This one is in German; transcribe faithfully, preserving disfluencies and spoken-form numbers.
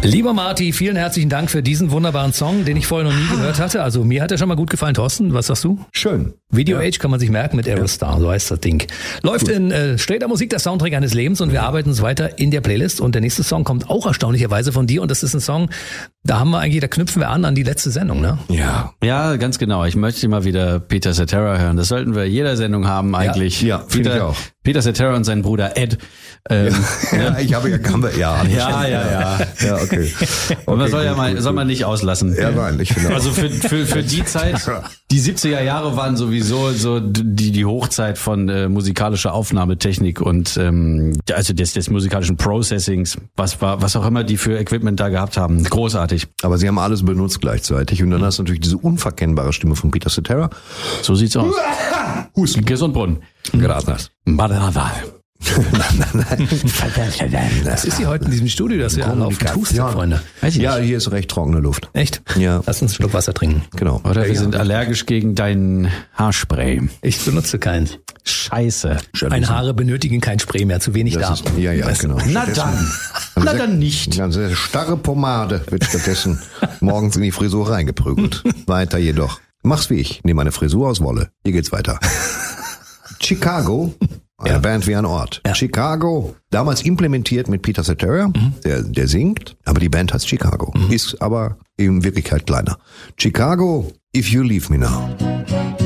Lieber Marty, vielen herzlichen Dank für diesen wunderbaren Song, den ich vorher noch nie gehört hatte. Also mir hat er schon mal gut gefallen. Thorsten, was sagst du? Schön. Video Age kann man sich merken mit Aerostar, so heißt das Ding. Läuft in äh, Sträter Musik, der Soundtrack eines Lebens, und wir arbeiten uns weiter in der Playlist. Und der nächste Song kommt auch erstaunlicherweise von dir, und das ist ein Song, da haben wir eigentlich, da knüpfen wir an an die letzte Sendung, ne? Ja. Ja, ganz genau. Ich möchte mal wieder Peter Cetera hören. Das sollten wir in jeder Sendung haben eigentlich. Ja, ja, finde ich auch. Peter Cetera und sein Bruder Ed. Ähm, ja, ja, ich habe ja, kann wir, ja, ja, ja, ja. Ja, okay. Und man okay, soll ja gut, mal, gut, soll man nicht auslassen. Ja, nein, ich finde auch. Also für, für, für die Zeit, die siebziger Jahre waren sowieso so die, die Hochzeit von äh, musikalischer Aufnahmetechnik und, ähm, also des, des musikalischen Processings, was war, was auch immer die für Equipment da gehabt haben. Großartig. Aber sie haben alles benutzt gleichzeitig, und dann hast du natürlich diese unverkennbare Stimme von Peter Cetera. So sieht's aus. Husten. Gesundbrunnen. Gracias. Das ist hier heute in diesem Studio, das wir alle auf gehustet, Freunde. Weiß ich Ja, nicht. hier ist recht trockene Luft. Echt? Ja. Lass uns einen Schluck Wasser trinken. Genau. Oder wir ja, sind allergisch gegen dein Haarspray. Ich benutze keins. Scheiße. Meine Haare benötigen kein Spray mehr, zu wenig Das da. ist, ja, ja, Weißt du? genau. Na dann. Na dann nicht. Eine sehr starre Pomade wird stattdessen morgens in die Frisur reingeprügelt. Weiter jedoch. Mach's wie ich. Nehme eine Frisur aus Wolle. Hier geht's weiter. Chicago. Eine Ja. Band wie ein Ort. Ja. Chicago. Damals implementiert mit Peter Cetera. Mhm. Der, der singt. Aber die Band heißt Chicago. Mhm. Ist aber in Wirklichkeit kleiner. Chicago, if you leave me now.